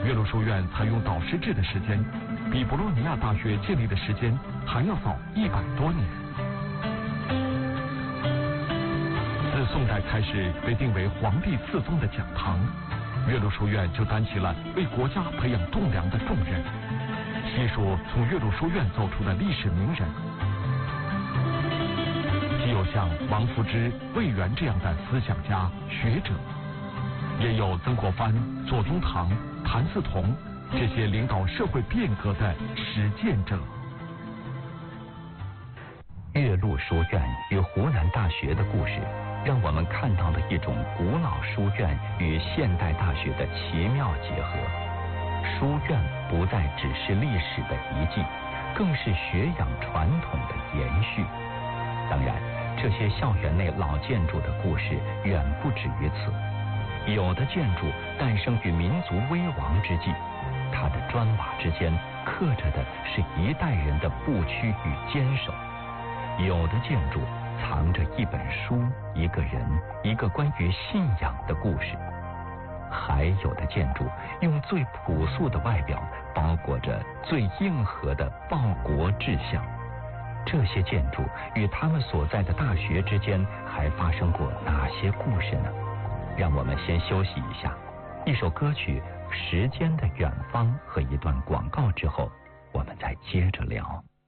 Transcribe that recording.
岳麓书院采用导师制的时间，比博洛尼亚大学建立的时间还要早100多年。自宋代开始被定为皇帝次宗的讲堂，岳麓书院就担起了为国家培养栋梁的重任。细数从岳麓书院走出的历史名人，既有像王夫之、魏源这样的思想家、学者，也有曾国藩、左宗棠、谭嗣同这些领导社会变革的实践者。 岳麓书院与湖南大学的故事，让我们看到了一种古老书院与现代大学的奇妙结合。书院不再只是历史的遗迹，更是学养传统的延续。当然，这些校园内老建筑的故事远不止于此。有的建筑诞生于民族危亡之际，它的砖瓦之间刻着的是一代人的不屈与坚守；有的建筑藏着一本书、一个人、一个关于信仰的故事；还有的建筑用最朴素的外表包裹着最硬核的报国志向。这些建筑与他们所在的大学之间还发生过哪些故事呢？让我们先休息一下，一首歌曲《时间的远方》和一段广告之后，我们再接着聊。